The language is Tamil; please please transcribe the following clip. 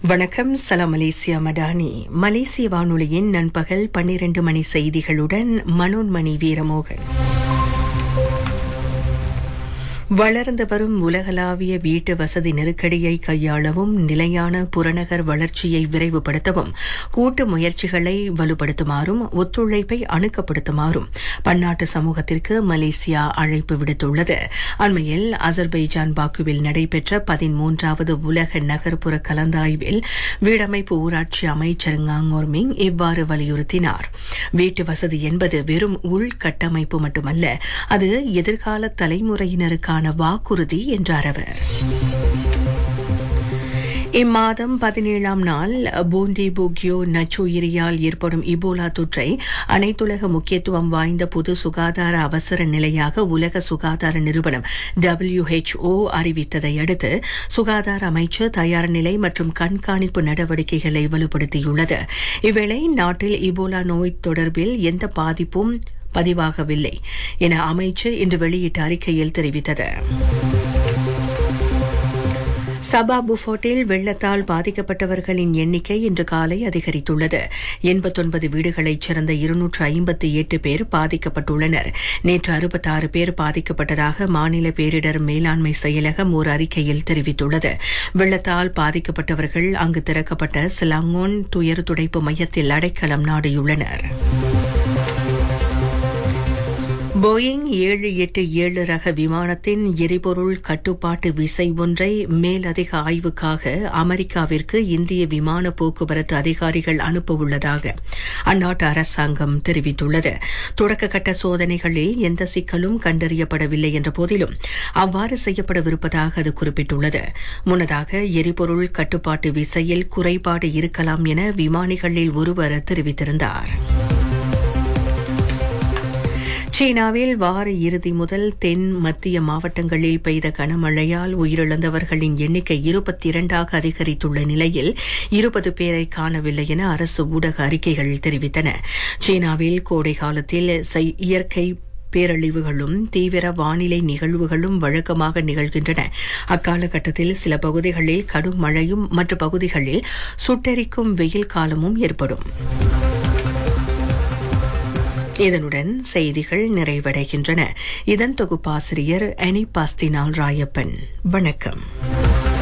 வணக்கம். சலாம் மலேசியா மடானி. மலேசிய வானொலியின் நண்பகல் 12 மணி செய்திகளுடன் மனோன்மணி வீரமோகன். வளர்ந்து வரும் உலகளாவிய வீட்டு வசதி நெருக்கடியை கையாளவும் நிலையான புறநகர் வளர்ச்சியை விரைவுபடுத்தவும் கூட்டு முயற்சிகளை வலுப்படுத்துமாறும் ஒத்துழைப்பை அணுக்கப்படுத்துமாறும் பன்னாட்டு சமூகத்திற்கு மலேசியா அழைப்பு விடுத்துள்ளது. அண்மையில் அசர்பைஜான் பாக்குவில் நடைபெற்ற 13வது உலக நகர்ப்புற கலந்தாய்வில் வீடமைப்பு ஊராட்சி அமைச்சர் ஞாங்கோர்மிங் இவ்வாறு வலியுறுத்தினார். வீட்டு வசதி என்பது வெறும் உள்கட்டமைப்பு மட்டுமல்ல, அது எதிர்கால தலைமுறையினருக்கான வாக்குறுதி என்றார் அவர். இம்மாதம் 17ஆம் நாள் பூந்தி புக்யோ நச்சுயிரியால் ஏற்படும் இபோலா தொற்றை அனைத்துலக முக்கியத்துவம் வாய்ந்த பொது சுகாதார அவசர நிலையாக உலக சுகாதார நிறுவனம் WHO அறிவித்ததை அடுத்து சுகாதார அமைச்சர் தயார் நிலை மற்றும் கண்காணிப்பு நடவடிக்கைகளை வலுப்படுத்தியுள்ளது. இவ்வேளை நாட்டில் இபோலா நோய் தொடர்பில் எந்த பாதிப்பும் பதிவாகவில்லை என அமைச்சர் இன்று வெளியிட்ட அறிக்கையில் தெரிவித்தது. சபா புஃபோட்டில் வெள்ளத்தால் பாதிக்கப்பட்டவர்களின் எண்ணிக்கை இன்று காலை அதிகரித்துள்ளது. 89 வீடுகளைச் சேர்ந்த 258 பேர் பாதிக்கப்பட்டுள்ளனர். நேற்று 66 பேர் பாதிக்கப்பட்டதாக மாநில பேரிடர் மேலாண்மை செயலகம் ஒரு அறிக்கையில் தெரிவித்துள்ளது. வெள்ளத்தால் பாதிக்கப்பட்டவர்கள் அங்கு திறக்கப்பட்ட சிலாங்கோன் துயர் துடைப்பு மையத்தில் அடைக்கலம் நாடியுள்ளனர். போயிங் 787 ரக விமானத்தின் எரிபொருள் கட்டுப்பாட்டு விசை ஒன்றை மேலதிக ஆய்வுக்காக அமெரிக்காவிற்கு இந்திய விமான போக்குவரத்து அதிகாரிகள் அனுப்ப உள்ளதாக அந்நாட்டு அரசாங்கம் தெரிவித்துள்ளது. தொடக்க கட்ட சோதனைகளில் எந்த சிக்கலும் கண்டறியப்படவில்லை என்ற போதிலும் அவ்வாறு செய்யப்படவிருப்பதாக அது குறிப்பிட்டுள்ளது. முன்னதாக எரிபொருள் கட்டுப்பாட்டு விசையில் குறைபாடு இருக்கலாம் என விமானிகளில் ஒருவர் தெரிவித்திருந்தார். சீனாவில் வார இறுதி முதல் தென் மத்திய மாவட்டங்களில் பெய்த கனமழையால் உயிரிழந்தவர்களின் எண்ணிக்கை 22ஆக அதிகரித்துள்ள நிலையில் 20 பேரை காணவில்லை என அரசு ஊடக அறிக்கைகள் தெரிவித்தன. சீனாவில் கோடை காலத்தில் இயற்கை பேரழிவுகளும் தீவிர வானிலை நிகழ்வுகளும் வழக்கமாக நிகழ்கின்றன. அக்காலகட்டத்தில் சில பகுதிகளில் கடும் மழையும் மற்ற பகுதிகளில் சுட்டெரிக்கும் வெயில் காலமும் ஏற்படும். இதனுடன் செய்திகள் நிறைவடைகின்றன. இதன் தொகுப்பாசிரியர் அனி பாஸ்தினால் ராயப்பன். வணக்கம்.